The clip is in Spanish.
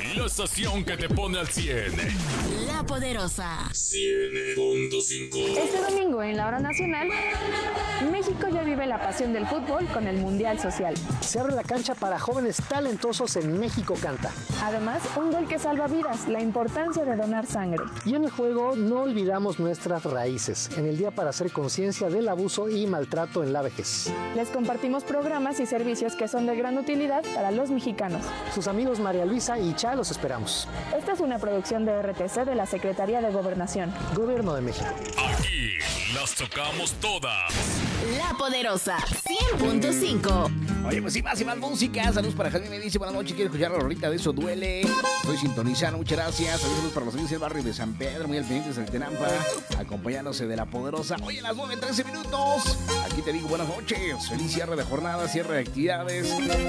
La estación que te pone al 100. La Poderosa. 100.5. Este domingo en la hora nacional, México ya vive la pasión del fútbol con el Mundial Social. Se abre la cancha para jóvenes talentosos en México Canta. Además, un gol que salva vidas, la importancia de donar sangre. Y en el juego no olvidamos nuestras raíces, en el día para hacer conciencia del abuso y maltrato en la vejez. Les compartimos programas y servicios que son de gran utilidad para los mexicanos. Sus amigos María Luisa y Cha los esperamos. Esta es una producción de RTC de la Secretaría de Gobernación. Gobierno de México. Aquí las tocamos todas. La Poderosa 100.5. Oye, pues sí, más y más música. Saludos para Jaime, me dice, buenas noches, quiero escuchar la rolita de Eso Duele. Estoy sintonizando, muchas gracias. Saludos para los amigos del barrio de San Pedro, muy al pendientes del Tenampa, acompañándose de La Poderosa. Oye, a las 9:13 minutos. Aquí te digo buenas noches. Feliz cierre de jornada, cierre de actividades.